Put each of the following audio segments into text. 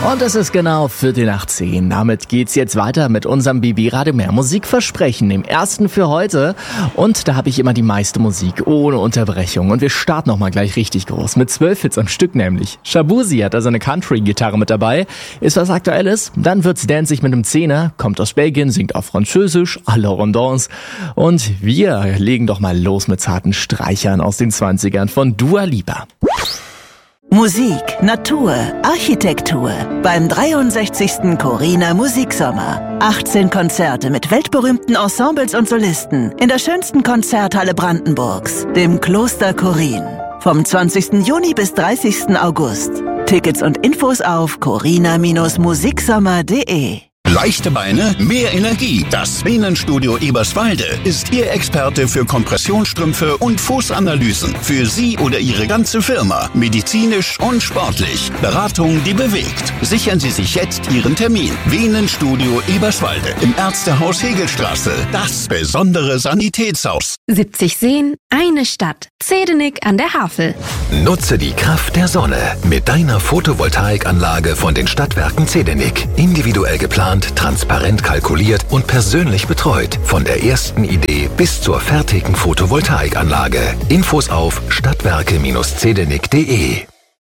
Und es ist genau 9:45. Damit geht's jetzt weiter mit unserem BB Radio Mehr Musikversprechen, dem ersten für heute. Und da habe ich immer die meiste Musik, ohne Unterbrechung. Und wir starten nochmal gleich richtig groß, mit 12 Hits am Stück nämlich. Shabuzi hat also eine Country-Gitarre mit dabei. Ist was Aktuelles? Dann wird's dancig mit einem Zehner, kommt aus Belgien, singt auf Französisch, à la Rondance. Und wir legen doch mal los mit zarten Streichern aus den 20ern von Dua Lipa. Musik, Natur, Architektur beim 63. Corina Musiksommer. 18 Konzerte mit weltberühmten Ensembles und Solisten in der schönsten Konzerthalle Brandenburgs, dem Kloster Chorin. Vom 20. Juni bis 30. August. Tickets und Infos auf corina-musiksommer.de. Leichte Beine, mehr Energie. Das Venenstudio Eberswalde ist Ihr Experte für Kompressionsstrümpfe und Fußanalysen. Für Sie oder Ihre ganze Firma. Medizinisch und sportlich. Beratung, die bewegt. Sichern Sie sich jetzt Ihren Termin. Venenstudio Eberswalde im Ärztehaus Hegelstraße. Das besondere Sanitätshaus. 70 Seen, eine Stadt. Zedenik an der Havel. Nutze die Kraft der Sonne mit deiner Photovoltaikanlage von den Stadtwerken Zedenik. Individuell geplant, transparent kalkuliert und persönlich betreut. Von der ersten Idee bis zur fertigen Photovoltaikanlage. Infos auf stadtwerke-zedenik.de.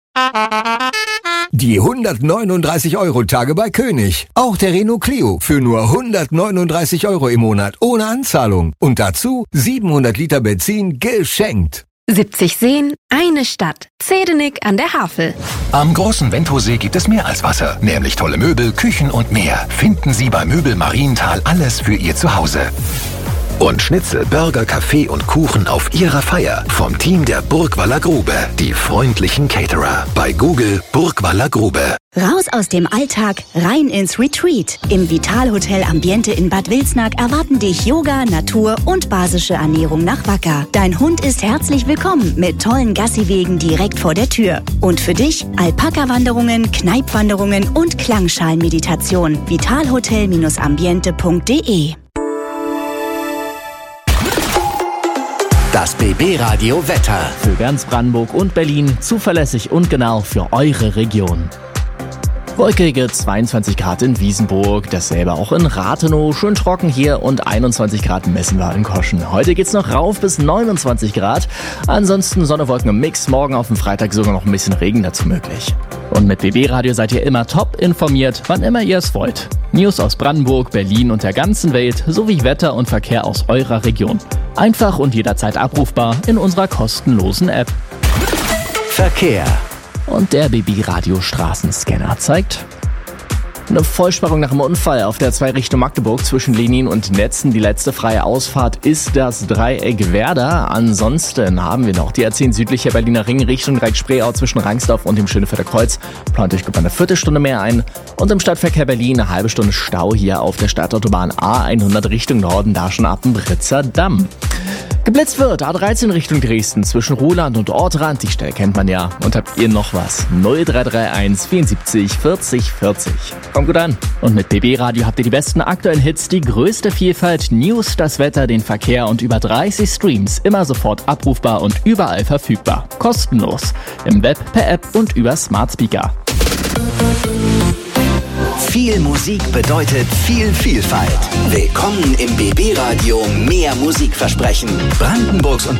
Die 139-Euro-Tage bei König. Auch der Renault Clio für nur 139 Euro im Monat ohne Anzahlung. Und dazu 700 Liter Benzin geschenkt. 70 Seen, eine Stadt. Zedenik an der Havel. Am großen Wendhosee gibt es mehr als Wasser, nämlich tolle Möbel, Küchen und mehr. Finden Sie bei Möbel Marienthal alles für Ihr Zuhause. Und Schnitzel, Burger, Kaffee und Kuchen auf Ihrer Feier vom Team der Burgwaller Grube. Die freundlichen Caterer. Bei Google Burgwaller Grube. Raus aus dem Alltag, rein ins Retreat. Im Vitalhotel Ambiente in Bad Wilsnack erwarten dich Yoga, Natur und basische Ernährung nach Wacker. Dein Hund ist herzlich willkommen mit tollen Gassiwegen direkt vor der Tür. Und für dich Alpaka-Wanderungen, Kneipwanderungen und Klangschalenmeditation. vitalhotel-ambiente.de. Das BB Radio Wetter. Für ganz Brandenburg und Berlin zuverlässig und genau für eure Region. Wolkige 22 Grad in Wiesenburg, dasselbe auch in Rathenow, schön trocken hier und 21 Grad in Messenwalenkoschen. Heute geht's noch rauf bis 29 Grad, ansonsten Sonne, Wolken im Mix, morgen auf dem Freitag sogar noch ein bisschen Regen dazu möglich. Und mit BB Radio seid ihr immer top informiert, wann immer ihr es wollt. News aus Brandenburg, Berlin und der ganzen Welt sowie Wetter und Verkehr aus eurer Region. Einfach und jederzeit abrufbar in unserer kostenlosen App. Verkehr. Und der BB Radio Straßenscanner zeigt eine Vollsperrung nach einem Unfall auf der 2 Richtung Magdeburg zwischen Lenin und Netzen. Die letzte freie Ausfahrt ist das Dreieck Werder. Ansonsten haben wir noch die A10 südlicher Berliner Ring Richtung Reich-Spreeau zwischen Rangsdorf und dem Schönefelder Kreuz. Plant euch eine Viertelstunde mehr ein. Und im Stadtverkehr Berlin eine halbe Stunde Stau hier auf der Stadtautobahn A100 Richtung Norden, da schon ab dem Britzer Damm. Geblitzt wird A13 Richtung Dresden zwischen Ruhland und Ortrand. Die Stelle kennt man ja. Und habt ihr noch was? 0331 74 40 40. Kommt gut an. Und mit BB Radio habt ihr die besten aktuellen Hits, die größte Vielfalt, News, das Wetter, den Verkehr und über 30 Streams. Immer sofort abrufbar und überall verfügbar. Kostenlos. Im Web, per App und über Smart Speaker. Viel Musik bedeutet viel Vielfalt. Willkommen im BB Radio Mehr Musikversprechen. Brandenburgs und